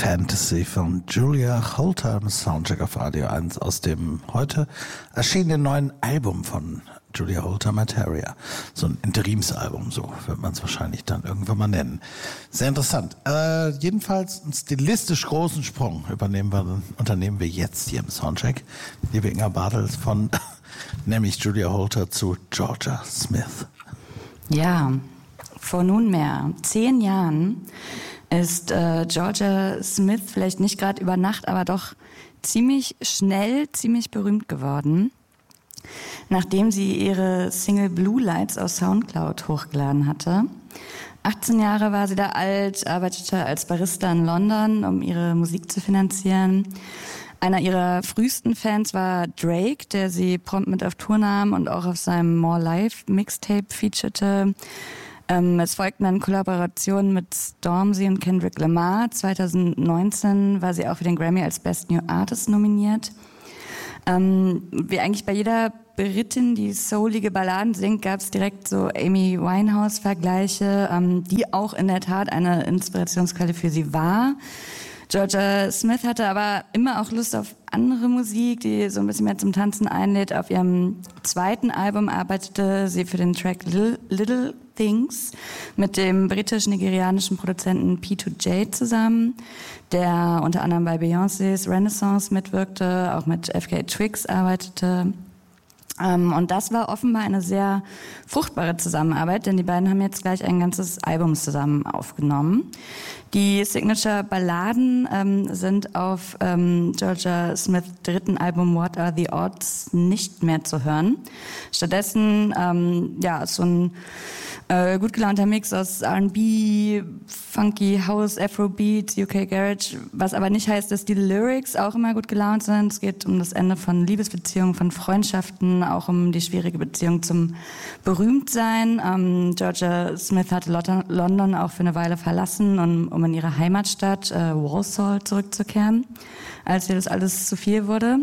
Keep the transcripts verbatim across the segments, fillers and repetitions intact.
Fantasy von Julia Holter im Soundcheck auf Radio eins aus dem heute erschienenen neuen Album von Julia Holter, Materia. So ein Interimsalbum, so wird man es wahrscheinlich dann irgendwann mal nennen. Sehr interessant. Äh, jedenfalls einen stilistisch großen Sprung übernehmen wir, unternehmen wir jetzt hier im Soundcheck. Liebe Inga Bartels von nämlich Julia Holter zu Georgia Smith. Ja, vor nunmehr zehn Jahren ist äh, Georgia Smith vielleicht nicht gerade über Nacht, aber doch ziemlich schnell, ziemlich berühmt geworden, nachdem sie ihre Single Blue Lights auf Soundcloud hochgeladen hatte. achtzehn Jahre war sie da alt, arbeitete als Barista in London, um ihre Musik zu finanzieren. Einer ihrer frühesten Fans war Drake, der sie prompt mit auf Tour nahm und auch auf seinem More Life Mixtape featurete. Ähm, es folgten dann Kollaborationen mit Stormzy und Kendrick Lamar. zwanzig neunzehn war sie auch für den Grammy als Best New Artist nominiert. Ähm, wie eigentlich bei jeder Britin, die soulige Balladen singt, gab es direkt so Amy Winehouse-Vergleiche, ähm, die auch in der Tat eine Inspirationsquelle für sie war. Georgia Smith hatte aber immer auch Lust auf andere Musik, die so ein bisschen mehr zum Tanzen einlädt. Auf ihrem zweiten Album arbeitete sie für den Track Little, Little Things mit dem britisch-nigerianischen Produzenten P zwei J zusammen, der unter anderem bei Beyoncés Renaissance mitwirkte, auch mit F K Twigs arbeitete. Um, und das war offenbar eine sehr fruchtbare Zusammenarbeit, denn die beiden haben jetzt gleich ein ganzes Album zusammen aufgenommen. Die Signature-Balladen ähm, sind auf ähm, Georgia Smiths dritten Album What Are the Odds nicht mehr zu hören. Stattdessen ähm, ja, so ein äh, gut gelaunter Mix aus R and B, Funky House, Afrobeat, U K Garage, was aber nicht heißt, dass die Lyrics auch immer gut gelaunt sind. Es geht um das Ende von Liebesbeziehungen, von Freundschaften, auch um die schwierige Beziehung zum Berühmtsein. Ähm, Georgia Smith hatte London auch für eine Weile verlassen, um, um in ihre Heimatstadt äh, Walsall zurückzukehren, als ihr das alles zu viel wurde.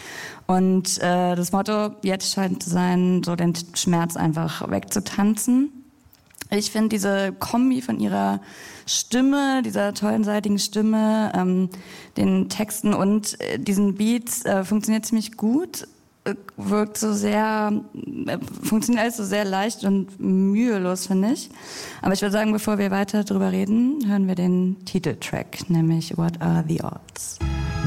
Und äh, das Motto jetzt scheint zu sein, so den Schmerz einfach wegzutanzen. Ich finde diese Kombi von ihrer Stimme, dieser tollen, seitigen Stimme, ähm, den Texten und äh, diesen Beats äh, funktioniert ziemlich gut. Wirkt so sehr, funktioniert alles so sehr leicht und mühelos, finde ich. Aber ich würde sagen, bevor wir weiter drüber reden, hören wir den Titeltrack, nämlich What Are the Odds?